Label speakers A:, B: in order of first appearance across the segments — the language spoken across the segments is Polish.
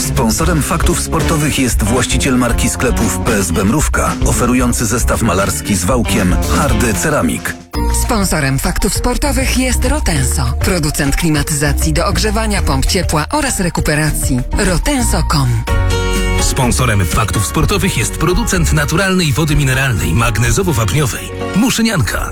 A: Sponsorem Faktów Sportowych jest właściciel marki sklepów PSB Mrówka, oferujący zestaw malarski z wałkiem Hardy Ceramik.
B: Sponsorem Faktów Sportowych jest Rotenso, producent klimatyzacji do ogrzewania, pomp ciepła oraz rekuperacji. Rotenso.com.
C: Sponsorem Faktów Sportowych jest producent naturalnej wody mineralnej magnezowo-wapniowej Muszynianka.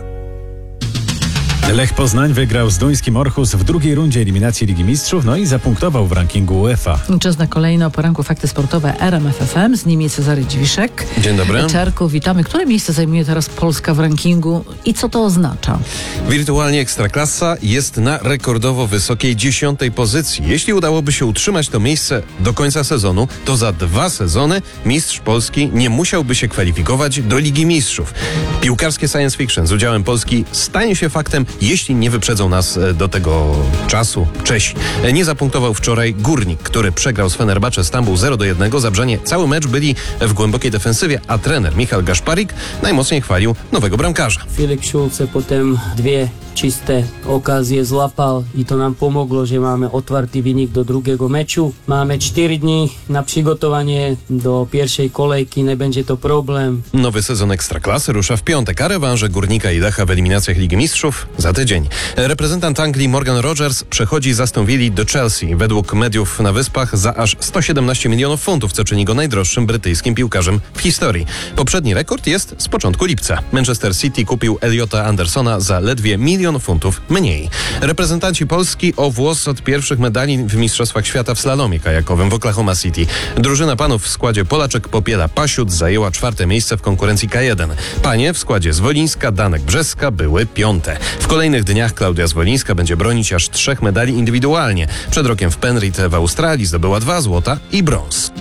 D: Lech Poznań wygrał z duńskim Orhus w drugiej rundzie eliminacji Ligi Mistrzów, no i zapunktował w rankingu UEFA.
E: Czas na kolejne o poranku Fakty Sportowe RMF FM. Z nimi Cezary Dziwiszek.
F: Dzień dobry.
E: Czarku, witamy. Które miejsce zajmuje teraz Polska w rankingu i co to oznacza?
F: Wirtualnie Ekstraklasa jest na rekordowo wysokiej 10. pozycji. Jeśli udałoby się utrzymać to miejsce do końca sezonu, to za 2 sezony mistrz Polski nie musiałby się kwalifikować do Ligi Mistrzów. Piłkarskie science fiction z udziałem Polski stanie się faktem, jeśli nie wyprzedzą nas do tego czasu Czesi. Nie zapunktował wczoraj Górnik, który przegrał z Fenerbahce Stambuł 0-1. Zabrzanie cały mecz byli w głębokiej defensywie, a trener Michal Gaszparik najmocniej chwalił nowego bramkarza.
G: Filip Šulce potem 2 čisté okazje złapał i to nam pomogło, że mamy otwarty wynik do drugiego meczu. Mamy 4 dni na przygotowanie do pierwszej kolejki, nie będzie to problem.
F: Nowy sezon Ekstraklasy rusza w piątek, a rewanże Górnika i Lecha w eliminacjach Ligi Mistrzów za tydzień. Reprezentant Anglii Morgan Rogers przechodzi z Aston Villa do Chelsea. Według mediów na Wyspach za aż 117 milionów funtów, co czyni go najdroższym brytyjskim piłkarzem w historii. Poprzedni rekord jest z początku lipca. Manchester City kupił Eliota Andersona za ledwie 1 milion funtów mniej. Reprezentanci Polski o włos od pierwszych medali w Mistrzostwach Świata w slalomie kajakowym w Oklahoma City. Drużyna panów w składzie Polaczek Popiela Pasiut zajęła 4. miejsce w konkurencji K1. Panie w składzie Zwolińska, Danek Brzeska były 5. W kolejnych dniach Klaudia Zwolińska będzie bronić aż 3 medali indywidualnie. Przed rokiem w Penrith w Australii zdobyła 2 złota i brąz.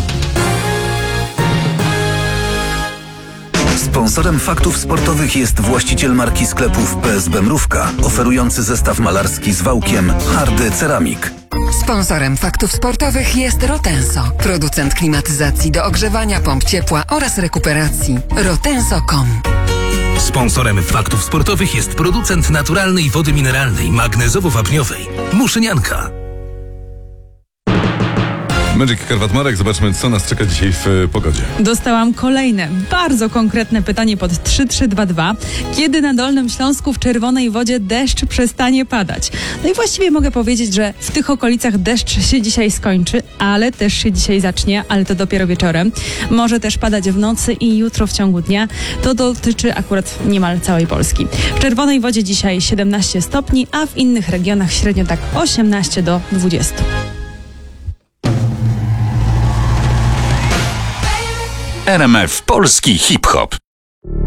A: Sponsorem Faktów Sportowych jest właściciel marki sklepów PSB Mrówka, oferujący zestaw malarski z wałkiem Hardy Ceramik.
B: Sponsorem Faktów Sportowych jest Rotenso, producent klimatyzacji do ogrzewania, pomp ciepła oraz rekuperacji. Rotenso.com.
C: Sponsorem Faktów Sportowych jest producent naturalnej wody mineralnej magnezowo-wapniowej Muszynianka.
H: Magic Karwat-Marek, zobaczmy, co nas czeka dzisiaj w pogodzie.
I: Dostałam kolejne, bardzo konkretne pytanie pod 3322. Kiedy na Dolnym Śląsku w Czerwonej Wodzie deszcz przestanie padać? No i właściwie mogę powiedzieć, że w tych okolicach deszcz się dzisiaj skończy, ale też się dzisiaj zacznie, ale to dopiero wieczorem. Może też padać w nocy i jutro w ciągu dnia. To dotyczy akurat niemal całej Polski. W Czerwonej Wodzie dzisiaj 17 stopni, a w innych regionach średnio tak 18 do 20.
J: RMF Polski Hip Hop.